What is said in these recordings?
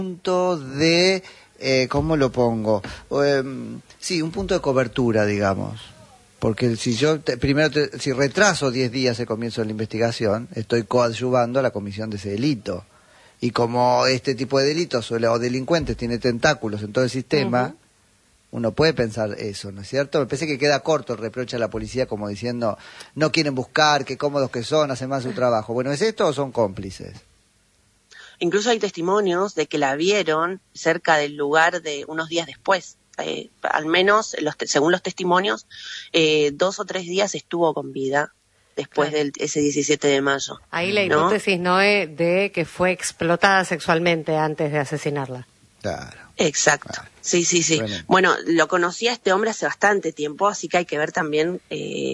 punto de, ¿cómo lo pongo? Sí, un punto de cobertura, digamos. Porque si yo si retraso 10 días el comienzo de la investigación, estoy coadyuvando a la comisión de ese delito. Y como este tipo de delitos o delincuentes tiene tentáculos en todo el sistema, uno puede pensar eso, ¿no es cierto? Me parece que queda corto el reproche a la policía como diciendo, no quieren buscar, qué cómodos que son, hacen más su trabajo. Bueno, ¿es esto o son cómplices? Incluso hay testimonios de que la vieron cerca del lugar de unos días después. Al menos, según los testimonios, 2 o 3 días estuvo con vida después de ese 17 de mayo. Ahí la hipótesis, ¿no? De que fue explotada sexualmente antes de asesinarla. Claro. Exacto. Claro. Sí. Bueno, lo conocí a este hombre hace bastante tiempo, así que hay que ver también,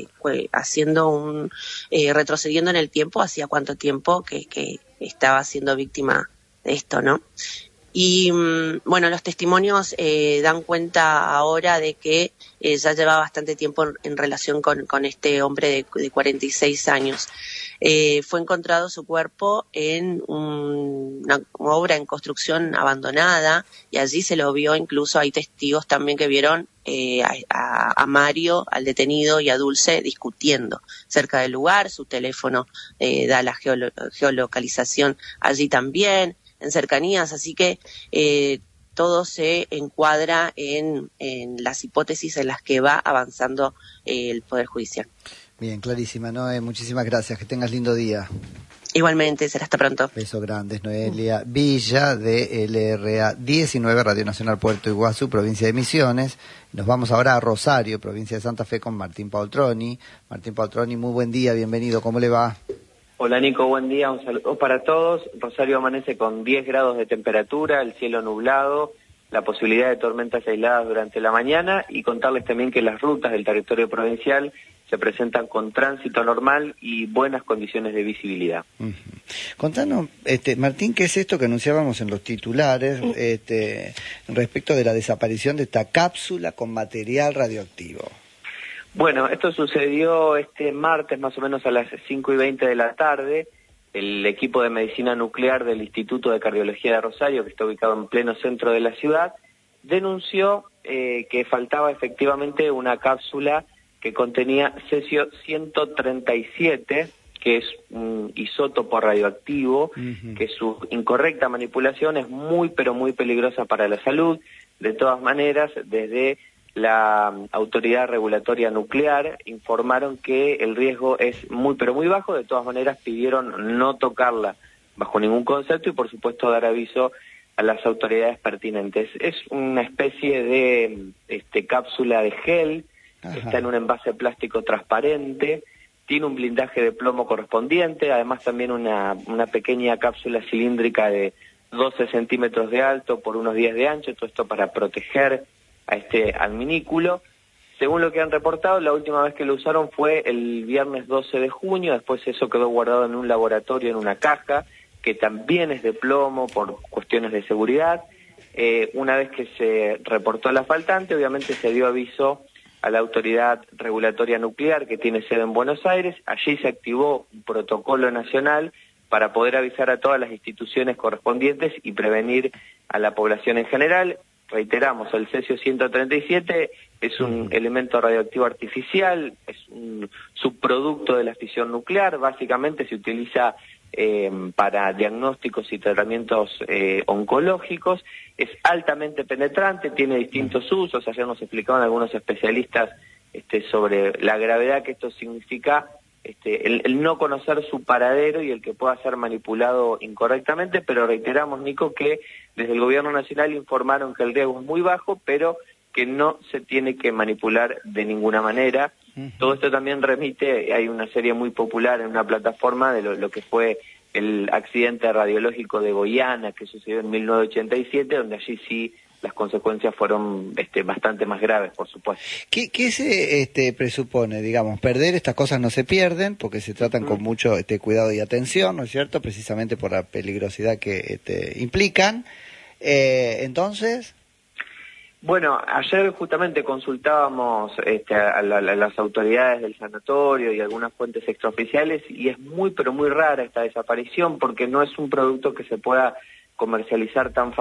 retrocediendo en el tiempo, hacía cuánto tiempo que estaba siendo víctima de esto, ¿no? Y bueno, los testimonios dan cuenta ahora de que ya lleva bastante tiempo en relación con este hombre de 46 años. Fue encontrado su cuerpo en una obra en construcción abandonada y allí se lo vio, incluso hay testigos también que vieron a Mario, al detenido, y a Dulce discutiendo cerca del lugar. Su teléfono da la geolocalización allí también, en cercanías, así que todo se encuadra en las hipótesis en las que va avanzando el Poder Judicial. Bien, clarísima, Noé, muchísimas gracias, que tengas lindo día. Igualmente, será hasta pronto. Besos grandes, Noelia Villa, de LRA 19, Radio Nacional Puerto Iguazú, provincia de Misiones. Nos vamos ahora a Rosario, provincia de Santa Fe, con Martín Paultroni. Martín Paultroni, muy buen día, bienvenido, ¿cómo le va? Hola Nico, buen día, un saludo para todos. Rosario amanece con 10 grados de temperatura, el cielo nublado, la posibilidad de tormentas aisladas durante la mañana, y contarles también que las rutas del territorio provincial se presentan con tránsito normal y buenas condiciones de visibilidad. Contanos, Martín, ¿qué es esto que anunciábamos en los titulares respecto de la desaparición de esta cápsula con material radioactivo? Bueno, esto sucedió este martes más o menos a las 5:20 de la tarde. El equipo de medicina nuclear del Instituto de Cardiología de Rosario, que está ubicado en pleno centro de la ciudad, denunció que faltaba efectivamente una cápsula que contenía cesio 137, que es un isótopo radioactivo, que su incorrecta manipulación es muy pero muy peligrosa para la salud. De todas maneras, desde la Autoridad Regulatoria Nuclear informaron que el riesgo es muy pero muy bajo. De todas maneras pidieron no tocarla bajo ningún concepto y por supuesto dar aviso a las autoridades pertinentes. Es una especie de cápsula de gel. Ajá. Está en un envase plástico transparente, tiene un blindaje de plomo correspondiente, además también una pequeña cápsula cilíndrica de 12 centímetros de alto por unos 10 de ancho, todo esto para proteger a este adminículo. Según lo que han reportado, la última vez que lo usaron fue el viernes 12 de junio, después eso quedó guardado en un laboratorio en una caja, que también es de plomo por cuestiones de seguridad. Una vez que se reportó la faltante, obviamente se dio aviso a la Autoridad Regulatoria Nuclear, que tiene sede en Buenos Aires. Allí se activó un protocolo nacional para poder avisar a todas las instituciones correspondientes y prevenir a la población en general. Reiteramos, el cesio 137 es un elemento radioactivo artificial, es un subproducto de la fisión nuclear, básicamente se utiliza para diagnósticos y tratamientos oncológicos, es altamente penetrante, tiene distintos usos. Ayer nos explicaban algunos especialistas sobre la gravedad que esto significa, el no conocer su paradero y el que pueda ser manipulado incorrectamente, pero reiteramos, Nico, que desde el Gobierno Nacional informaron que el riesgo es muy bajo, pero que no se tiene que manipular de ninguna manera. Todo esto también remite, hay una serie muy popular en una plataforma de lo que fue el accidente radiológico de Goiânia, que sucedió en 1987, donde allí sí las consecuencias fueron bastante más graves, por supuesto. ¿Qué se presupone? Digamos, perder estas cosas no se pierden, porque se tratan con mucho cuidado y atención, ¿no es cierto? Precisamente por la peligrosidad que implican. Entonces... Bueno, ayer justamente consultábamos a las autoridades del sanatorio y algunas fuentes extraoficiales, y es muy pero muy rara esta desaparición porque no es un producto que se pueda comercializar tan fácilmente.